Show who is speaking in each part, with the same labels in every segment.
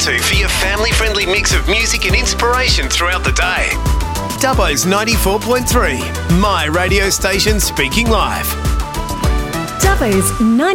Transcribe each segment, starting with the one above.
Speaker 1: to for your family-friendly mix of music and inspiration throughout the day. Dubbo's 94.3, my radio station speaking live.
Speaker 2: Dubbo's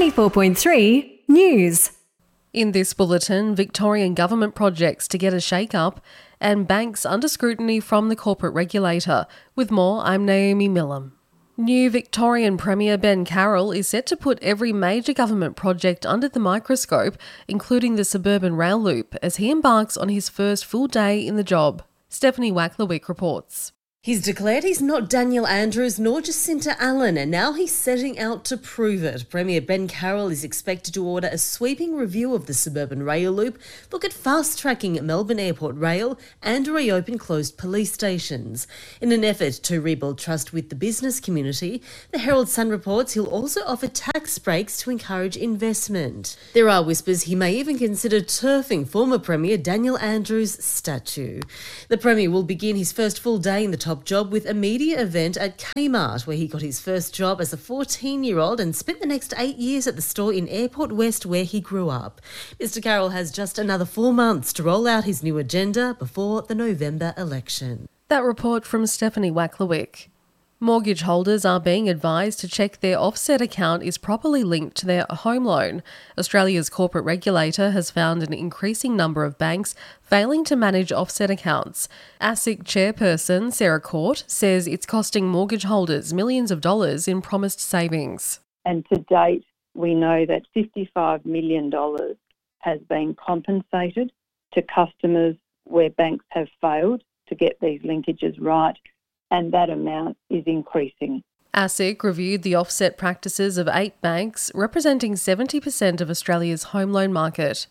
Speaker 2: 94.3 News.
Speaker 3: In this bulletin, Victorian government projects to get a shake-up and banks under scrutiny from the corporate regulator. With more, I'm Naomi Millam. New Victorian Premier Ben Carroll is set to put every major government project under the microscope, including the suburban rail loop, as he embarks on his first full day in the job. Stephanie Wacklerwick reports.
Speaker 4: He's declared he's not Daniel Andrews nor Jacinta Allen, and now he's setting out to prove it. Premier Ben Carroll is expected to order a sweeping review of the suburban rail loop, look at fast-tracking Melbourne Airport Rail and reopen closed police stations. In an effort to rebuild trust with the business community, the Herald Sun reports he'll also offer tax breaks to encourage investment. There are whispers he may even consider turfing former Premier Daniel Andrews' statue. The Premier will begin his first full day in the top job with a media event at Kmart, where he got his first job as a 14-year-old and spent the next 8 years at the store in Airport West where he grew up. Mr Carroll has just another 4 months to roll out his new agenda before the November election.
Speaker 3: That report from Stephanie Wacklerwick. Mortgage holders are being advised to check their offset account is properly linked to their home loan. Australia's corporate regulator has found an increasing number of banks failing to manage offset accounts. ASIC chairperson Sarah Court says it's costing mortgage holders millions of dollars in promised savings.
Speaker 5: And to date, we know that $55 million has been compensated to customers where banks have failed to get these linkages right, and that amount is increasing.
Speaker 3: ASIC reviewed the offset practices of 8 banks, representing 70% of Australia's home loan market.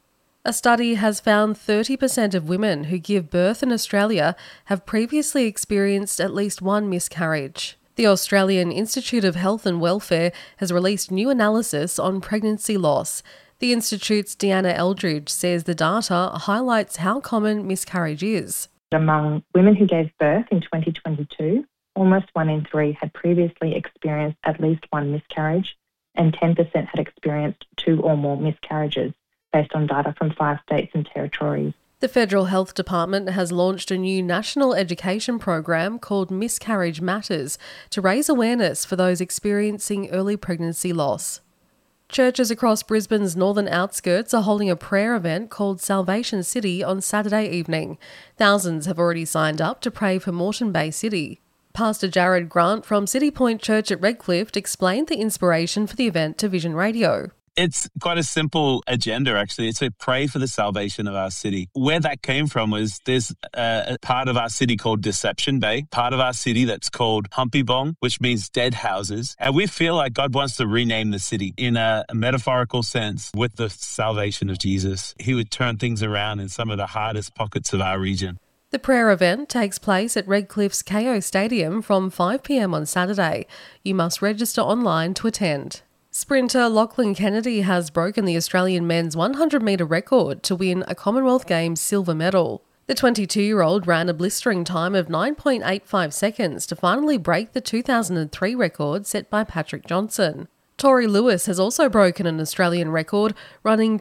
Speaker 3: A study has found 30% of women who give birth in Australia have previously experienced at least one miscarriage. The Australian Institute of Health and Welfare has released new analysis on pregnancy loss. The Institute's Deanna Eldridge says the data highlights how common miscarriage is.
Speaker 6: Among women who gave birth in 2022, almost 1 in 3 had previously experienced at least one miscarriage, and 10% had experienced 2 or more miscarriages, based on data from 5 states and territories.
Speaker 3: The Federal Health Department has launched a new national education program called Miscarriage Matters to raise awareness for those experiencing early pregnancy loss. Churches across Brisbane's northern outskirts are holding a prayer event called Salvation City on Saturday evening. Thousands have already signed up to pray for Moreton Bay City. Pastor Jared Grant from City Point Church at Redcliffe explained the inspiration for the event to Vision Radio.
Speaker 7: It's quite a simple agenda, actually. It's to pray for the salvation of our city. Where that came from was there's a part of our city called Deception Bay, part of our city that's called Humpy Bong, which means dead houses. And we feel like God wants to rename the city in a metaphorical sense with the salvation of Jesus. He would turn things around in some of the hardest pockets of our region.
Speaker 3: The prayer event takes place at Redcliffe's KO Stadium from 5 p.m. on Saturday. You must register online to attend. Sprinter Lachlan Kennedy has broken the Australian men's 100-metre record to win a Commonwealth Games silver medal. The 22-year-old ran a blistering time of 9.85 seconds to finally break the 2003 record set by Patrick Johnson. Tori Lewis has also broken an Australian record, running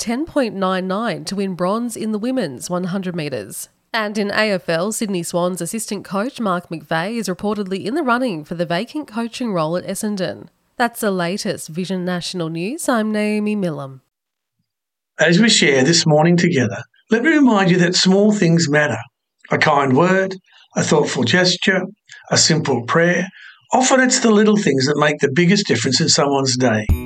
Speaker 3: 10.99 to win bronze in the women's 100 metres. And in AFL, Sydney Swans assistant coach Mark McVeigh is reportedly in the running for the vacant coaching role at Essendon. That's the latest Vision National News. I'm Naomi Millam.
Speaker 8: As we share this morning together, let me remind you that small things matter. A kind word, a thoughtful gesture, a simple prayer. Often it's the little things that make the biggest difference in someone's day.